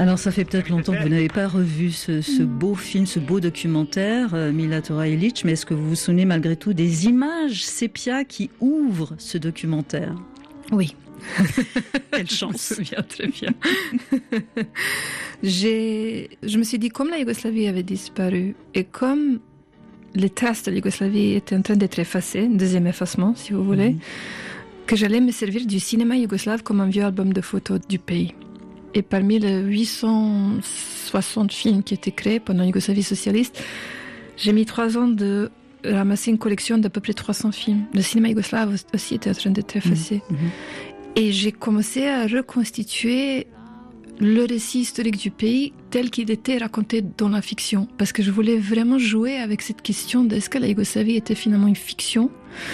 Alors ça fait peut-être longtemps que vous n'avez pas revu ce beau film, ce beau documentaire, Mila Tora-Ilić, mais est-ce que vous vous souvenez malgré tout des images sépia qui ouvrent ce documentaire ? Oui. Quelle chance. Je me souviens très bien. Je me suis dit, comme la Yougoslavie avait disparu et comme les traces de la Yougoslavie étaient en train d'être effacées, deuxième effacement si vous voulez, que j'allais me servir du cinéma yougoslave comme un vieux album de photos du pays. Et parmi les 860 films qui étaient créés pendant la Yougoslavie socialiste, j'ai mis 3 ans de ramasser une collection d'à peu près 300 films. Le cinéma yougoslave aussi était en train d'être effacé. Et j'ai commencé à reconstituer le récit historique du pays tel qu'il était raconté dans la fiction. Parce que je voulais vraiment jouer avec cette question de est-ce que la Yougoslavie était finalement une fiction ?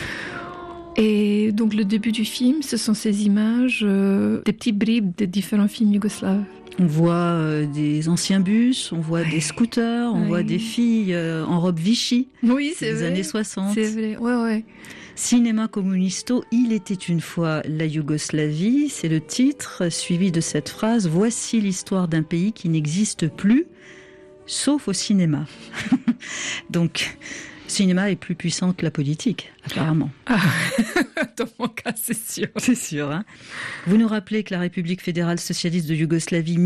Et donc le début du film, ce sont ces images, des petits bribes de différents films yougoslaves. On voit des anciens bus, on voit des scooters, on voit des filles en robe Vichy. Oui, c'est des vrai. Années 60. C'est vrai, ouais. Cinéma Comunisto, il était une fois la Yougoslavie, c'est le titre, suivi de cette phrase « Voici l'histoire d'un pays qui n'existe plus, sauf au cinéma ». Donc, le cinéma est plus puissant que la politique, apparemment. Ah, dans mon cas, c'est sûr. C'est sûr, hein. Vous nous rappelez que la République fédérale socialiste de Yougoslavie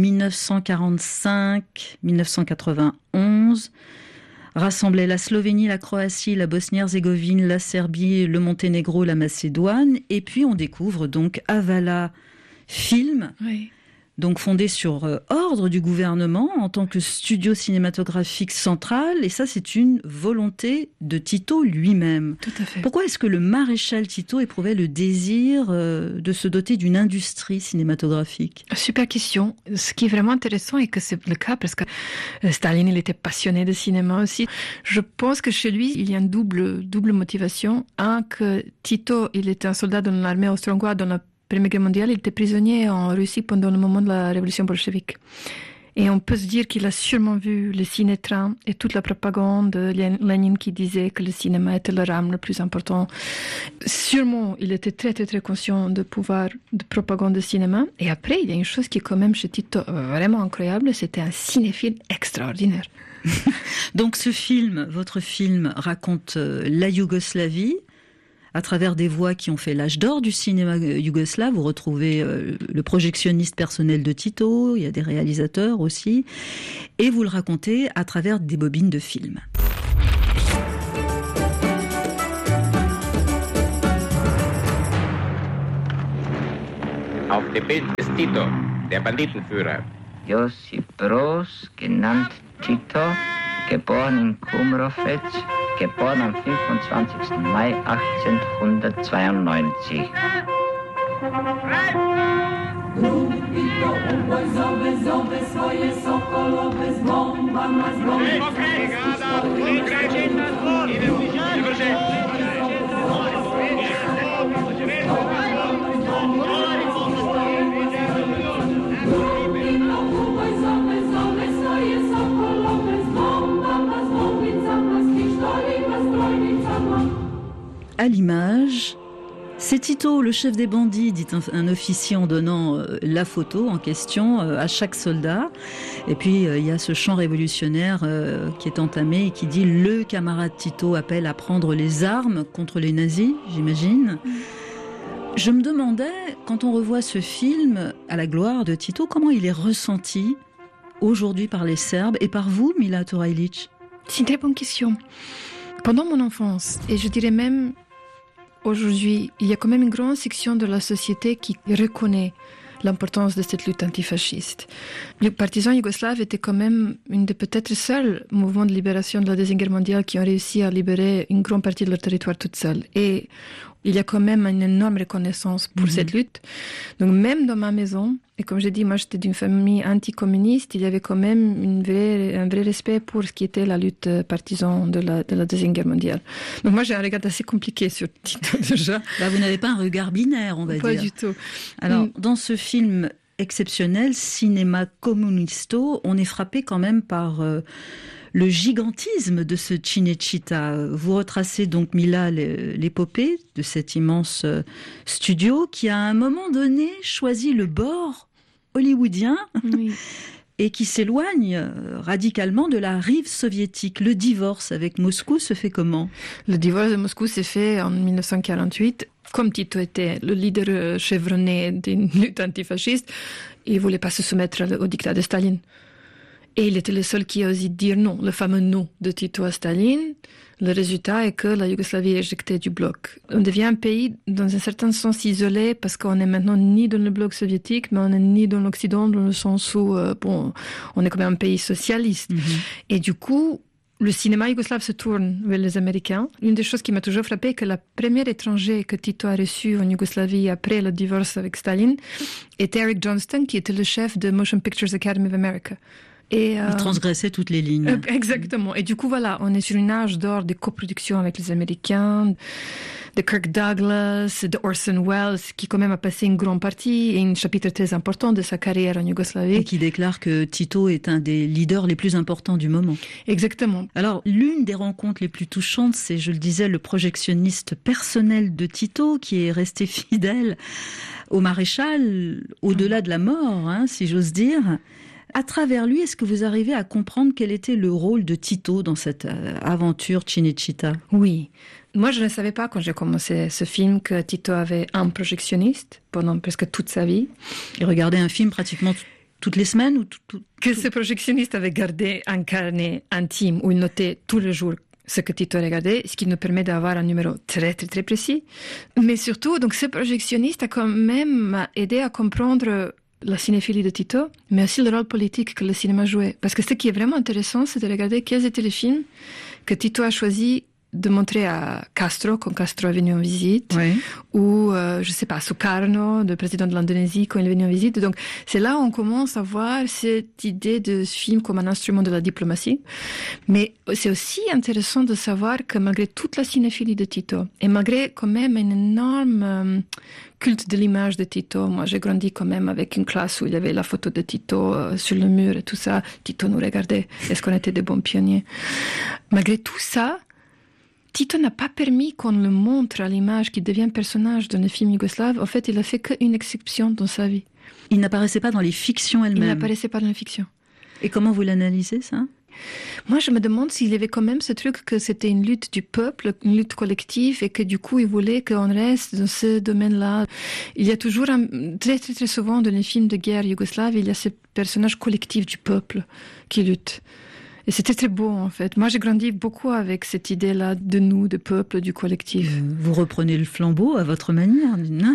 1945-1991 rassemblait la Slovénie, la Croatie, la Bosnie-Herzégovine, la Serbie, le Monténégro, la Macédoine. Et puis on découvre donc Avala Film, donc fondé sur ordre du gouvernement en tant que studio cinématographique central. Et ça, c'est une volonté de Tito lui-même. Tout à fait. Pourquoi est-ce que le maréchal Tito éprouvait le désir de se doter d'une industrie cinématographique ? Super question. Ce qui est vraiment intéressant et que c'est le cas parce que Staline, il était passionné de cinéma aussi. Je pense que chez lui, il y a une double motivation. Un, que Tito, il était un soldat dans l'armée austro-hongroise dans la Première Guerre mondiale, il était prisonnier en Russie pendant le moment de la révolution bolchevique. Et on peut se dire qu'il a sûrement vu le ciné-train et toute la propagande de Lénine qui disait que le cinéma était le rame le plus important. Sûrement, il était très, très, très conscient du pouvoir de propagande de cinéma. Et après, il y a une chose qui est quand même chez Tito vraiment incroyable, c'était un cinéphile extraordinaire. Donc ce film, votre film, raconte la Yougoslavie, à travers des voix qui ont fait l'âge d'or du cinéma yougoslave. Vous retrouvez le projectionniste personnel de Tito, il y a des réalisateurs aussi, et vous le racontez à travers des bobines de films. Auf dem Bild ist Tito, der Banditenführer. Josip Broz, genannt Tito, geboren in Kumrovec, geboren am 25. Mai 1892. À l'image, c'est Tito, le chef des bandits, dit un officier en donnant la photo en question à chaque soldat. Et puis il y a ce chant révolutionnaire qui est entamé et qui dit « Le camarade Tito appelle à prendre les armes contre les nazis », j'imagine. Je me demandais, quand on revoit ce film à la gloire de Tito, comment il est ressenti aujourd'hui par les Serbes et par vous, Mila Tora-Ilić ? C'est une très bonne question. Pendant mon enfance, et je dirais même aujourd'hui, il y a quand même une grande section de la société qui reconnaît l'importance de cette lutte antifasciste. Les partisans yougoslaves étaient quand même une des peut-être seuls mouvements de libération de la Deuxième Guerre mondiale qui ont réussi à libérer une grande partie de leur territoire toute seule. Et il y a quand même une énorme reconnaissance pour cette lutte. Donc même dans ma maison, et comme j'ai dit, moi j'étais d'une famille anticommuniste, il y avait quand même un vrai respect pour ce qui était la lutte partisane de la Deuxième Guerre mondiale. Donc moi j'ai un regard assez compliqué sur Tito déjà. Là, vous n'avez pas un regard binaire, on va dire. Pas du tout. Alors, dans ce film exceptionnel, Cinéma Comunisto, on est frappé quand même par le gigantisme de ce Cinecittà. Vous retracez donc, Mila, l'épopée de cet immense studio qui, à un moment donné, choisit le bord hollywoodien. Oui. et qui s'éloigne radicalement de la rive soviétique. Le divorce avec Moscou se fait comment ? Le divorce de Moscou s'est fait en 1948. Comme Tito était le leader chevronné d'une lutte antifasciste, il ne voulait pas se soumettre au diktat de Staline. Et il était le seul qui a osé dire non, le fameux non de Tito à Staline. Le résultat est que la Yougoslavie est éjectée du bloc. On devient un pays, dans un certain sens, isolé, parce qu'on est maintenant ni dans le bloc soviétique, mais on n'est ni dans l'Occident, dans le sens où, on est quand même un pays socialiste. Et du coup, le cinéma yougoslave se tourne vers les Américains. Une des choses qui m'a toujours frappée, que la première étranger que Tito a reçue en Yougoslavie après le divorce avec Staline était Eric Johnston, qui était le chef de Motion Pictures Academy of America. Et, il transgressait toutes les lignes. Exactement. Et du coup, voilà, on est sur une âge d'or des coproductions avec les Américains, de Kirk Douglas, de Orson Welles, qui quand même a passé une grande partie et un chapitre très important de sa carrière en Yougoslavie. Et qui déclare que Tito est un des leaders les plus importants du moment. Exactement. Alors, l'une des rencontres les plus touchantes, c'est, je le disais, le projectionniste personnel de Tito, qui est resté fidèle au maréchal, au-delà de la mort, si j'ose dire. À travers lui, est-ce que vous arrivez à comprendre quel était le rôle de Tito dans cette aventure Cinecittà ? Oui. Moi, je ne savais pas quand j'ai commencé ce film que Tito avait un projectionniste pendant presque toute sa vie. Il regardait un film pratiquement toutes les semaines ou Que ce projectionniste avait gardé un carnet intime où il notait tous les jours ce que Tito regardait, ce qui nous permet d'avoir un numéro très, très, très précis. Mais surtout, donc, ce projectionniste a quand même aidé à comprendre la cinéphilie de Tito, mais aussi le rôle politique que le cinéma jouait. Parce que ce qui est vraiment intéressant, c'est de regarder quels étaient les films que Tito a choisi de montrer à Castro, quand Castro est venu en visite, ou, je sais pas, Sukarno, le président de l'Indonésie, quand il est venu en visite. Donc, c'est là où on commence à voir cette idée de ce film comme un instrument de la diplomatie. Mais c'est aussi intéressant de savoir que malgré toute la cinéphilie de Tito, et malgré quand même un énorme culte de l'image de Tito, moi j'ai grandi quand même avec une classe où il y avait la photo de Tito sur le mur et tout ça. Tito nous regardait. Est-ce qu'on était des bons pionniers? Malgré tout ça, Tito n'a pas permis qu'on le montre à l'image qui devient personnage dans les films yougoslaves. En fait, il a fait qu'une exception dans sa vie. Il n'apparaissait pas dans les fictions elles-mêmes. Il n'apparaissait pas dans les fictions. Et comment vous l'analysez, ça ? Moi, je me demande s'il y avait quand même ce truc que c'était une lutte du peuple, une lutte collective, et que du coup, il voulait qu'on reste dans ce domaine-là. Il y a toujours, très, très, très souvent dans les films de guerre yougoslaves, il y a ce personnage collectif du peuple qui lutte. Et c'était très beau, en fait. Moi, j'ai grandi beaucoup avec cette idée-là de nous, de peuple, du collectif. Vous reprenez le flambeau à votre manière.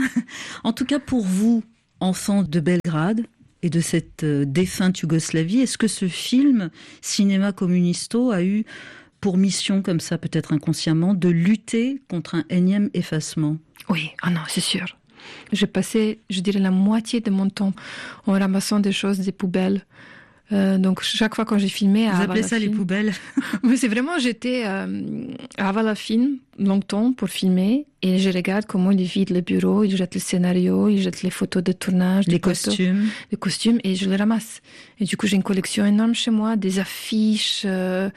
En tout cas, pour vous, enfant de Belgrade et de cette défunte Yougoslavie, est-ce que ce film, Cinéma Communisto, a eu pour mission, comme ça, peut-être inconsciemment, de lutter contre un énième effacement ? Oui, non, c'est sûr. J'ai passé, je dirais, la moitié de mon temps en ramassant des choses des poubelles. Donc chaque fois quand j'ai filmé vous appelez ça les poubelles? Mais c'est vraiment, j'étais à Avalafilm longtemps pour filmer et je regarde comment ils vident le bureau, ils jettent le scénario, ils jettent les photos de tournage, les costumes et je les ramasse. Et du coup j'ai une collection énorme chez moi, des affiches. Je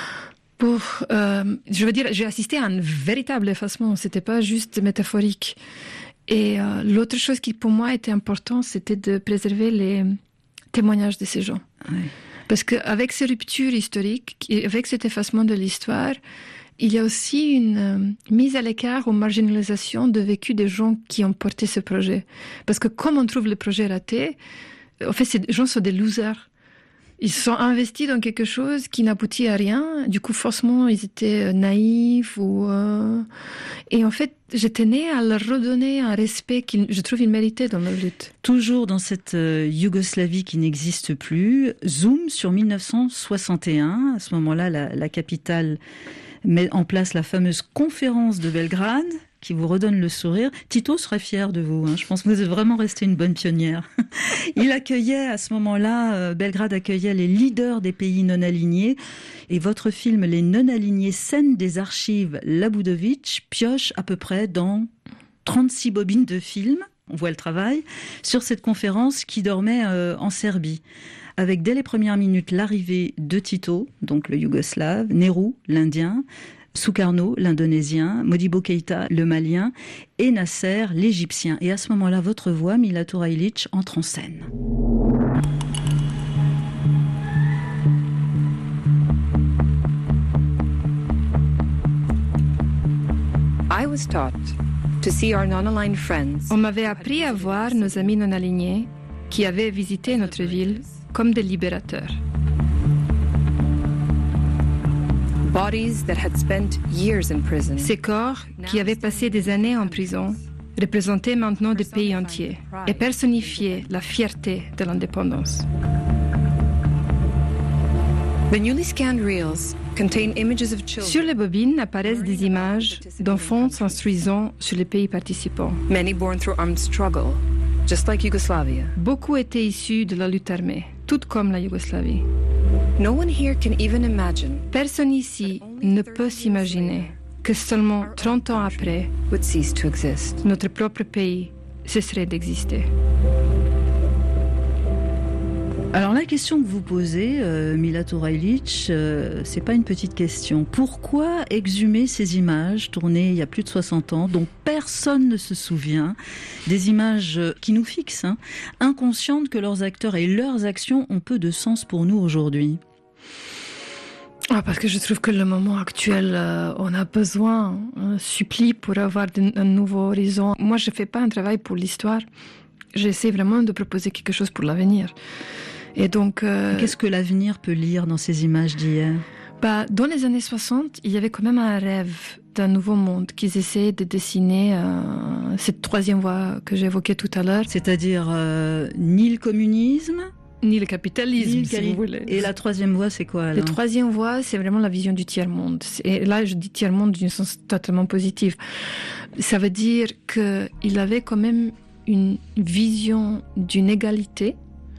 veux dire, j'ai assisté à un véritable effacement. C'était pas juste métaphorique. Et l'autre chose qui pour moi était importante, c'était de préserver les témoignages de ces gens. Oui. Parce qu'avec ces ruptures historiques, et avec cet effacement de l'histoire, il y a aussi une mise à l'écart ou marginalisation de vécu des gens qui ont porté ce projet. Parce que comme on trouve le projet raté, en fait, ces gens sont des losers. Ils se sont investis dans quelque chose qui n'aboutit à rien. Du coup, forcément, ils étaient naïfs. Et en fait, je tenais à leur redonner un respect que je trouve ils méritaient dans leur lutte. Toujours dans cette Yougoslavie qui n'existe plus, zoom sur 1961. À ce moment-là, la capitale met en place la fameuse conférence de Belgrade, qui vous redonne le sourire. Tito serait fier de vous. Je pense que vous êtes vraiment restée une bonne pionnière. Il accueillait, à ce moment-là, Belgrade accueillait les leaders des pays non alignés. Et votre film, Les non-alignés, scène des archives Labudovic, pioche à peu près dans 36 bobines de films, on voit le travail, sur cette conférence qui dormait en Serbie. Avec dès les premières minutes l'arrivée de Tito, donc le Yougoslave, Nehru, l'Indien, Sukarno, l'Indonésien, Modibo Keïta, le Malien, et Nasser, l'Égyptien. Et à ce moment-là, votre voix, Mila Turajlić, entre en scène. On m'avait appris à voir nos amis non alignés qui avaient visité notre ville comme des libérateurs. Ces corps, qui avaient passé des années en prison, représentaient maintenant des pays entiers et personnifiaient la fierté de l'indépendance. Sur les bobines apparaissent des images d'enfants s'instruisant sur les pays participants. Beaucoup étaient issus de la lutte armée, tout comme la Yougoslavie. Personne ici ne peut s'imaginer que seulement 30 ans après, notre propre pays cesserait d'exister. Alors la question que vous posez, Mila Turajlić, c'est pas une petite question. Pourquoi exhumer ces images tournées il y a plus de 60 ans, dont personne ne se souvient, des images qui nous fixent, inconscientes que leurs acteurs et leurs actions ont peu de sens pour nous aujourd'hui? Parce que je trouve que le moment actuel, on a besoin, on supplie pour avoir un nouveau horizon. Moi, je fais pas un travail pour l'histoire. J'essaie vraiment de proposer quelque chose pour l'avenir. Et donc, qu'est-ce que l'avenir peut lire dans ces images d'hier? Dans les années 60, il y avait quand même un rêve d'un nouveau monde qu'ils essayaient de dessiner, cette troisième voie que j'évoquais tout à l'heure. C'est-à-dire ni le communisme, ni le capitalisme, si vous voulez. Et la troisième voie, c'est quoi alors? La troisième voie, c'est vraiment la vision du tiers-monde. Et là, je dis tiers-monde d'une sens totalement positif. Ça veut dire qu'il avait quand même une vision d'une égalité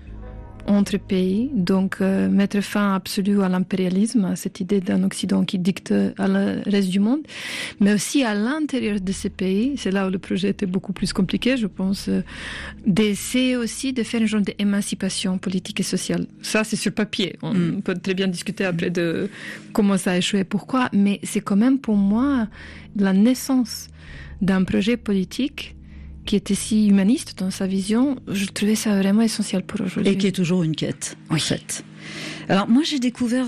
entre pays, donc mettre fin absolue à l'impérialisme, à cette idée d'un Occident qui dicte à le reste du monde, mais aussi à l'intérieur de ces pays, c'est là où le projet était beaucoup plus compliqué, je pense, d'essayer aussi de faire un genre d'émancipation politique et sociale. Ça, c'est sur papier. On peut très bien discuter après de comment ça a échoué, pourquoi, mais c'est quand même pour moi la naissance d'un projet politique qui était si humaniste dans sa vision. Je trouvais ça vraiment essentiel pour aujourd'hui. Et qui est toujours une quête, en fait. Alors moi, j'ai découvert,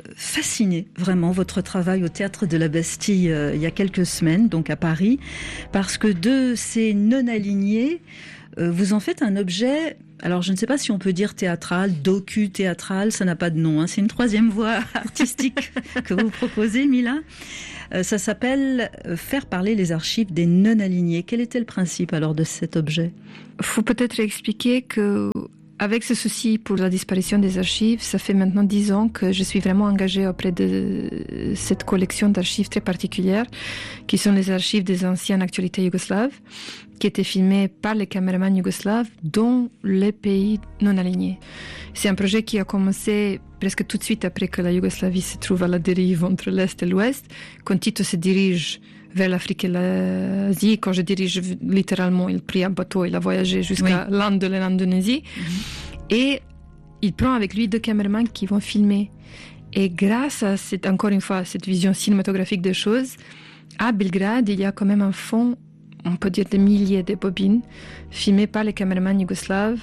fasciné vraiment, votre travail au Théâtre de la Bastille il y a quelques semaines, donc à Paris, parce que de ces non-alignés, vous en faites un objet, alors je ne sais pas si on peut dire théâtral, docu-théâtral, ça n'a pas de nom, c'est une troisième voie artistique que vous proposez, Mila. Ça s'appelle « Faire parler les archives des non-alignés ». Quel était le principe alors de cet objet? Il faut peut-être expliquer que avec ce souci pour la disparition des archives, ça fait maintenant 10 ans que je suis vraiment engagée auprès de cette collection d'archives très particulières, qui sont les archives des anciennes actualités yougoslaves, qui étaient filmées par les caméramans yougoslaves dans les pays non alignés. C'est un projet qui a commencé presque tout de suite après que la Yougoslavie se trouve à la dérive entre l'Est et l'Ouest, quand Tito se dirige vers l'Afrique et l'Asie. Quand je dirige littéralement, il prit un bateau, il a voyagé jusqu'à l'Inde de l'Indonésie. Et il prend avec lui 2 caméramans qui vont filmer. Et grâce à encore une fois, cette vision cinématographique des choses, à Belgrade, il y a quand même un fond, on peut dire des milliers de bobines, filmées par les caméramans yougoslaves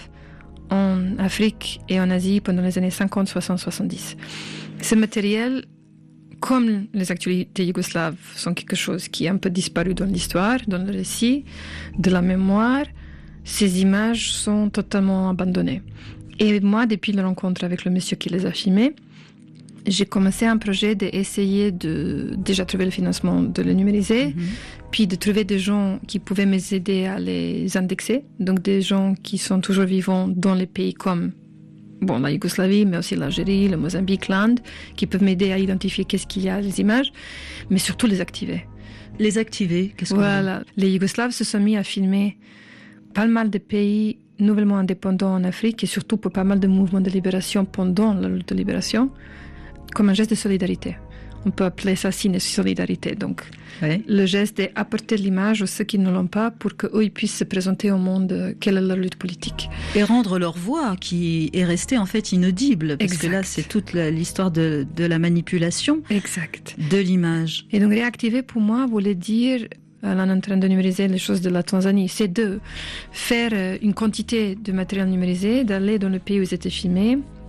en Afrique et en Asie pendant les années 50, 60, 70. Ce matériel, comme les actualités yougoslaves, sont quelque chose qui est un peu disparu dans l'histoire, dans le récit, de la mémoire, ces images sont totalement abandonnées. Et moi, depuis la rencontre avec le monsieur qui les a filmées, j'ai commencé un projet d'essayer de déjà trouver le financement de les numériser, puis de trouver des gens qui pouvaient m'aider à les indexer, donc des gens qui sont toujours vivants dans les pays comme la Yougoslavie, mais aussi l'Algérie, le Mozambique, l'Inde, qui peuvent m'aider à identifier qu'est-ce qu'il y a les images, mais surtout les activer. Les activer, qu'est-ce que Voilà. Les Yougoslaves se sont mis à filmer pas mal de pays nouvellement indépendants en Afrique, et surtout pour pas mal de mouvements de libération pendant la lutte de libération, comme un geste de solidarité. On peut appeler ça ciné-solidarité. Donc, le geste est apporter l'image aux ceux qui ne l'ont pas pour qu'eux ils puissent se présenter au monde quelle est leur lutte politique. Et rendre leur voix qui est restée en fait inaudible. Parce que là, c'est toute l'histoire de la manipulation de l'image. Et donc, réactiver pour moi voulait dire, là, on est en train de numériser les choses de la Tanzanie, c'est de faire une quantité de matériel numérisé, d'aller dans le pays où ils étaient filmés,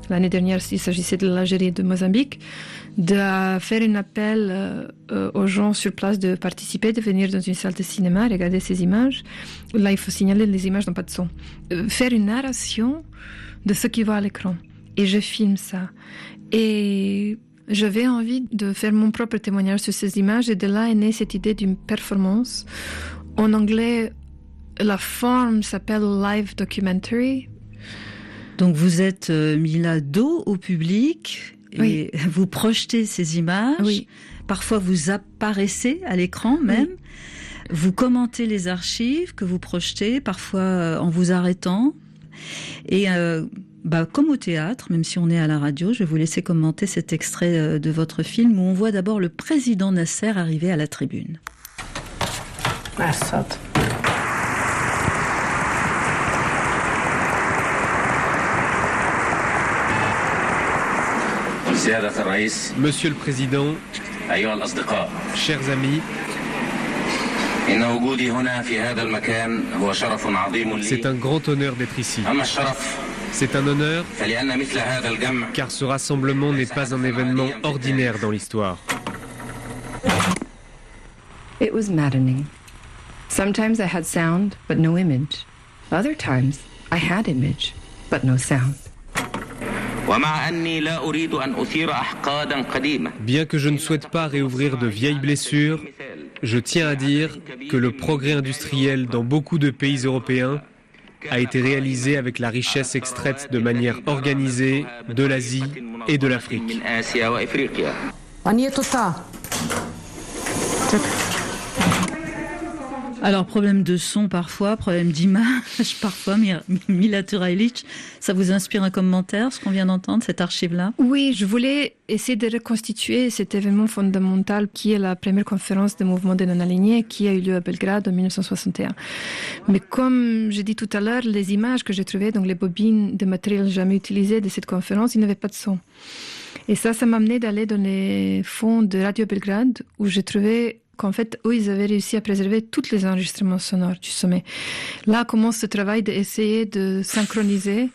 l'année dernière, il s'agissait de l'Algérie et de Mozambique, de faire un appel aux gens sur place de participer, de venir dans une salle de cinéma, regarder ces images. Là, il faut signaler, les images n'ont pas de son. Faire une narration de ce qui va à l'écran. Et je filme ça. Et j'avais envie de faire mon propre témoignage sur ces images, et de là est née cette idée d'une performance. En anglais, la forme s'appelle live documentary. Donc vous êtes mis là dos au public et vous projetez ces images. Oui. Parfois vous apparaissez à l'écran même. Oui. Vous commentez les archives que vous projetez, parfois en vous arrêtant. Et comme au théâtre, même si on est à la radio, je vais vous laisser commenter cet extrait de votre film où on voit d'abord le président Nasser arriver à la tribune. Assad. Monsieur le Président, chers amis, c'est un grand honneur d'être ici. C'est un honneur car ce rassemblement n'est pas un événement ordinaire dans l'histoire. It was maddening. Sometimes I had sound, but no image. Other times, I had image, but no sound. Bien que je ne souhaite pas réouvrir de vieilles blessures, je tiens à dire que le progrès industriel dans beaucoup de pays européens a été réalisé avec la richesse extraite de manière organisée de l'Asie et de l'Afrique. Alors, problème de son parfois, problème d'image parfois. Mila Turajlic, ça vous inspire un commentaire, ce qu'on vient d'entendre, cette archive-là? Oui, je voulais essayer de reconstituer cet événement fondamental qui est la première conférence des mouvements des non-alignés qui a eu lieu à Belgrade en 1961. Mais comme j'ai dit tout à l'heure, les images que j'ai trouvées, donc les bobines de matériel jamais utilisées de cette conférence, il n'y avait pas de son. Et ça m'a amené d'aller dans les fonds de Radio Belgrade où j'ai trouvé qu'en fait, eux, ils avaient réussi à préserver tous les enregistrements sonores du sommet. Là commence ce travail d'essayer de synchroniser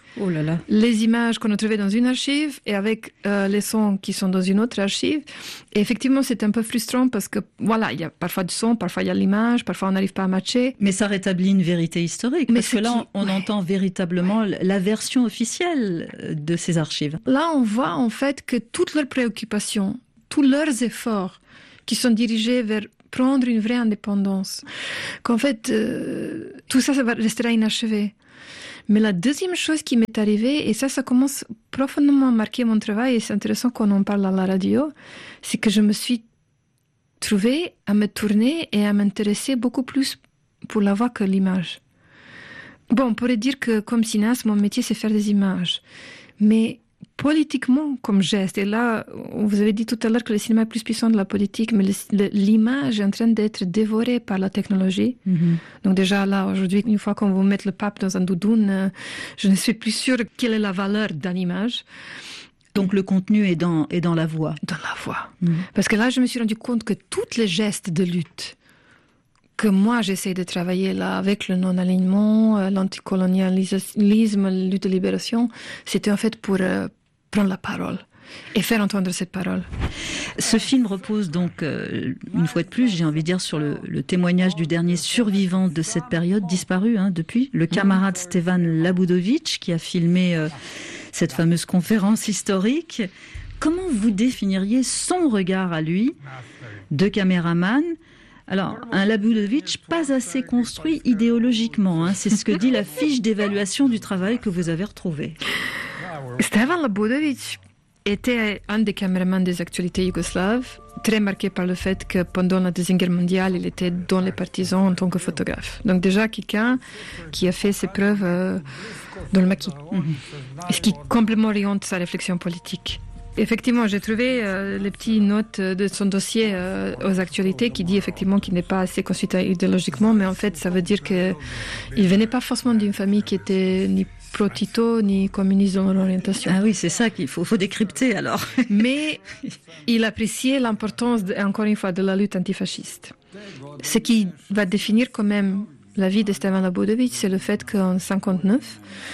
les images qu'on a trouvées dans une archive et avec les sons qui sont dans une autre archive. Et effectivement, c'est un peu frustrant parce que, voilà, il y a parfois du son, parfois il y a l'image, parfois on n'arrive pas à matcher. Mais ça rétablit une vérité historique, parce que là, on entend véritablement la version officielle de ces archives. Là, on voit en fait que toutes leurs préoccupations, tous leurs efforts qui sont dirigés vers prendre une vraie indépendance, qu'en fait, tout ça restera inachevé. Mais la deuxième chose qui m'est arrivée, et ça commence profondément à marquer mon travail, et c'est intéressant qu'on en parle à la radio, c'est que je me suis trouvée à me tourner et à m'intéresser beaucoup plus pour la voix que l'image. Bon, on pourrait dire que comme cinéaste, mon métier, c'est faire des images. Mais politiquement, comme geste, et là, vous avez dit tout à l'heure que le cinéma est plus puissant de la politique, mais l'image est en train d'être dévorée par la technologie. Mm-hmm. Donc déjà là, aujourd'hui, une fois qu'on vous met le pape dans un doudoune, je ne suis plus sûre quelle est la valeur d'une image. Donc le contenu est dans la voix. Dans la voix. Mm-hmm. Parce que là, je me suis rendu compte que tous les gestes de lutte que moi j'essaie de travailler là avec le non-alignement, l'anticolonialisme, la lutte de libération, c'était en fait pour prendre la parole et faire entendre cette parole. Ce film repose donc, une fois de plus, j'ai envie de dire, sur le témoignage du dernier survivant de cette période, disparu depuis, le camarade Stevan Labudovic, qui a filmé cette fameuse conférence historique. Comment vous définiriez son regard à lui, de caméraman? Alors, un Labudovic pas assez construit idéologiquement, c'est ce que dit la fiche d'évaluation du travail que vous avez retrouvée. Stevan Labudovic était un des caméramans des actualités yougoslaves, très marqué par le fait que pendant la Deuxième Guerre mondiale, il était dans les partisans en tant que photographe. Donc déjà, quelqu'un qui a fait ses preuves dans le maquis. Mm-hmm. Ce qui complètement oriente sa réflexion politique. Effectivement, j'ai trouvé les petites notes de son dossier aux actualités qui dit effectivement qu'il n'est pas assez construit idéologiquement, mais en fait, ça veut dire qu'il venait pas forcément d'une famille qui était ni pro-Tito, ni communiste dans l'orientation. Ah oui, c'est ça qu'il faut décrypter alors. Mais il appréciait l'importance, encore une fois, de la lutte antifasciste. Ce qui va définir quand même la vie de Stevan Labudovic, c'est le fait qu'en 1959,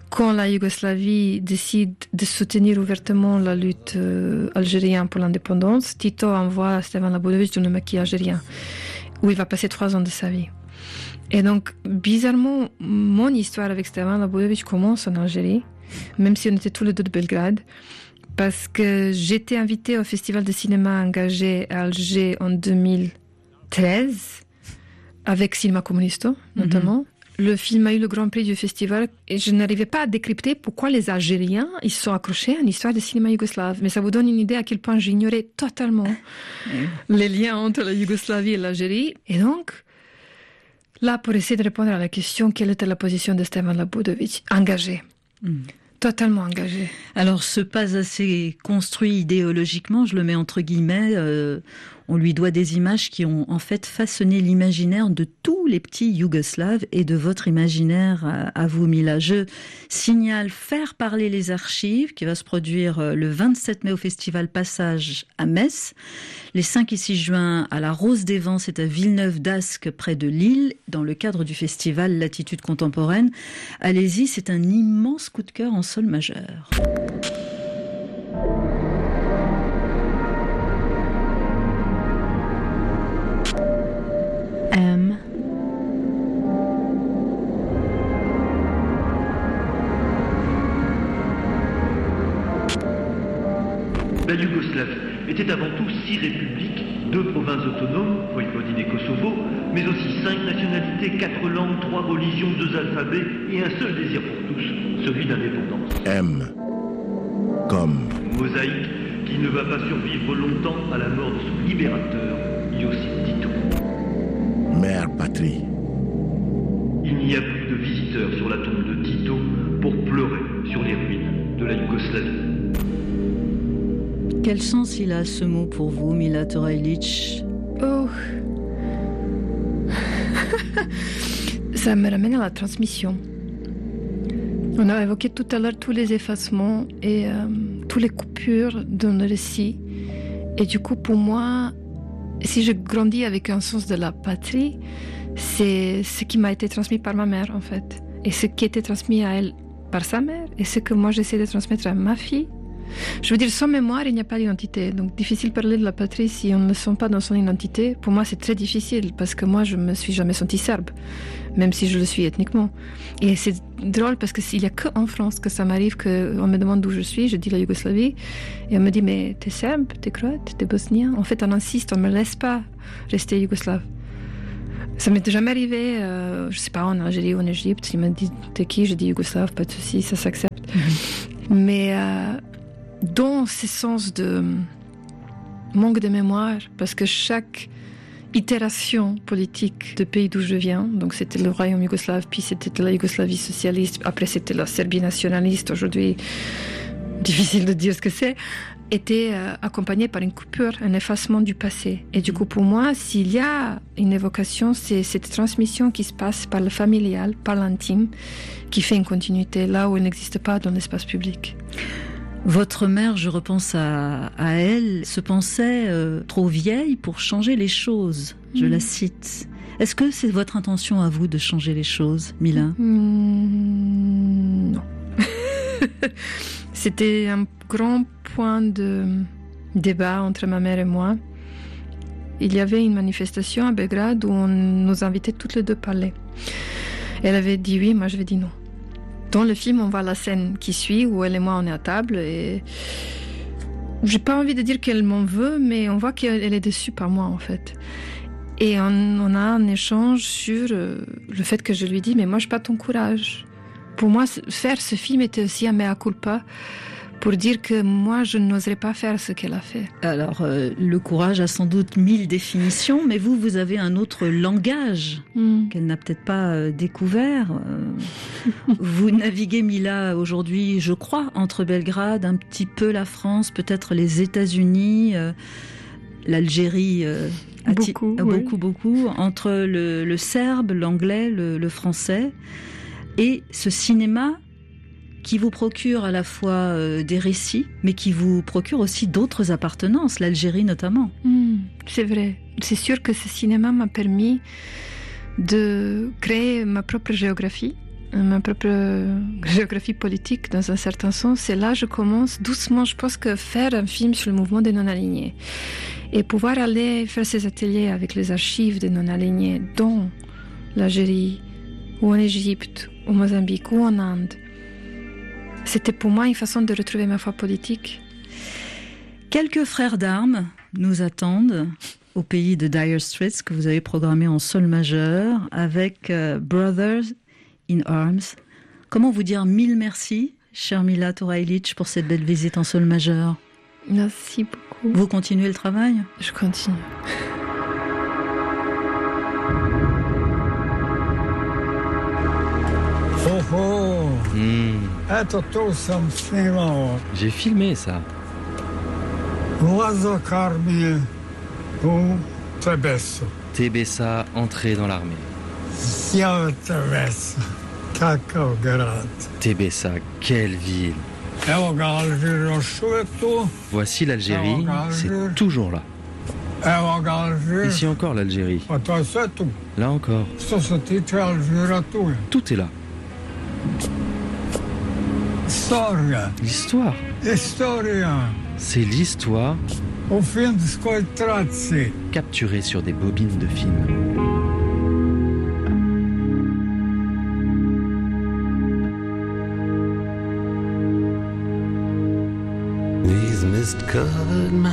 quand la Yougoslavie décide de soutenir ouvertement la lutte algérienne pour l'indépendance, Tito envoie Stevan Labudović dans le maquis algérien, où il va passer 3 ans de sa vie. Et donc, bizarrement, mon histoire avec Stevan Labudović commence en Algérie, même si on était tous les deux de Belgrade, parce que j'étais invitée au festival de cinéma engagé à Alger en 2013, avec Cinema Comunisto, notamment. Le film a eu le grand prix du festival et je n'arrivais pas à décrypter pourquoi les Algériens ils se sont accrochés à une histoire de cinéma yougoslave. Mais ça vous donne une idée à quel point j'ignorais totalement les liens entre la Yougoslavie et l'Algérie. Et donc, là, pour essayer de répondre à la question, quelle était la position de Stevan Labudović? Engagé. Totalement engagé. Alors, ce pas assez construit idéologiquement, je le mets entre guillemets, on lui doit des images qui ont en fait façonné l'imaginaire de tous les petits Yougoslaves et de votre imaginaire à vous, Mila. Je signale Faire parler les archives qui va se produire le 27 mai au festival Passage à Metz, les 5 et 6 juin à la Rose des Vents, c'est à Villeneuve-d'Ascq près de Lille, dans le cadre du festival Latitude contemporaine. Allez-y, c'est un immense coup de cœur en sol majeur. M. La Yougoslavie était avant tout 6 républiques, 2 provinces autonomes, Voïvodine et Kosovo, mais aussi 5 nationalités, 4 langues, 3 religions, 2 alphabets et un seul désir pour tous, celui d'indépendance. M. Comme. Mosaïque qui ne va pas survivre longtemps à la mort de son libérateur, Josip Tito. Mère patrie. Il n'y a plus de visiteurs sur la tombe de Tito pour pleurer sur les ruines de la Yougoslavie. Quel sens il a ce mot pour vous, Mila Turajlić? Oh. Ça me ramène à la transmission. On a évoqué tout à l'heure tous les effacements et toutes les coupures dans le récit. Et du coup, pour moi, si je grandis avec un sens de la patrie, c'est ce qui m'a été transmis par ma mère, en fait. Et ce qui était transmis à elle par sa mère, et ce que moi j'essaie de transmettre à ma fille. Je veux dire, sans mémoire, il n'y a pas d'identité. Donc, difficile de parler de la patrie si on ne le sent pas dans son identité. Pour moi, c'est très difficile, parce que moi, je me suis jamais sentie serbe, même si je le suis ethniquement. Et c'est drôle, parce qu'il n'y a qu'en France que ça m'arrive qu'on me demande d'où je suis, je dis la Yougoslavie, et on me dit, mais t'es serbe, t'es croate, t'es bosnien? En fait, on insiste, on ne me laisse pas rester yougoslave. Ça m'est jamais arrivé, je sais pas, en Algérie ou en Égypte, il m'a dit, t'es qui? Je dis yougoslave, pas de souci, ça s'accepte. Mais dans ce sens de manque de mémoire, parce que chaque itération politique du pays d'où je viens, donc c'était le royaume yougoslave, puis c'était la Yougoslavie socialiste, après c'était la Serbie nationaliste, aujourd'hui difficile de dire ce que c'est, était accompagnée par une coupure, un effacement du passé. Et du coup, pour moi, s'il y a une évocation, c'est cette transmission qui se passe par le familial, par l'intime, qui fait une continuité là où elle n'existe pas dans l'espace public. Votre mère, je repense à elle, se pensait trop vieille pour changer les choses. Je la cite. Est-ce que c'est votre intention à vous de changer les choses, Mila? Non. C'était un grand point de débat entre ma mère et moi. Il y avait une manifestation à Belgrade où on nous invitait toutes les deux à parler. Elle avait dit oui, moi j'avais dit non. Dans le film, on voit la scène qui suit où elle et moi on est à table et j'ai pas envie de dire qu'elle m'en veut, mais on voit qu'elle est déçue par moi en fait. Et on a un échange sur le fait que je lui dis mais moi j'ai pas ton courage. Pour moi, faire ce film était aussi un mea culpa pour dire que moi je n'oserais pas faire ce qu'elle a fait. Alors, le courage a sans doute 1000 définitions, mais vous avez un autre langage qu'elle n'a peut-être pas découvert. Vous naviguez, Mila, aujourd'hui, je crois, entre Belgrade, un petit peu la France, peut-être les États-Unis, l'Algérie, beaucoup, entre le serbe, l'anglais, le français, et ce cinéma qui vous procure à la fois des récits, mais qui vous procure aussi d'autres appartenances, l'Algérie notamment. C'est vrai. C'est sûr que ce cinéma m'a permis de créer ma propre géographie, ma propre géographie politique dans un certain sens. Et là, je commence doucement, je pense que faire un film sur le mouvement des non-alignés et pouvoir aller faire ces ateliers avec les archives des non-alignés dans l'Algérie ou en Égypte, au Mozambique ou en Inde, c'était pour moi une façon de retrouver ma foi politique. Quelques frères d'armes nous attendent au pays de Dire Straits, que vous avez programmé en sol majeur, avec Brothers in Arms. Comment vous dire mille merci, Shermila Torailic, pour cette belle visite en sol majeur? Merci beaucoup. Vous continuez le travail? Je continue. J'ai filmé ça. Tebessa entré dans l'armée. Tebessa, quelle ville. Voici l'Algérie, c'est toujours là. Ici encore l'Algérie. Là encore. Tout est là. L'histoire. C'est l'histoire capturée sur des bobines de film. These mist-covered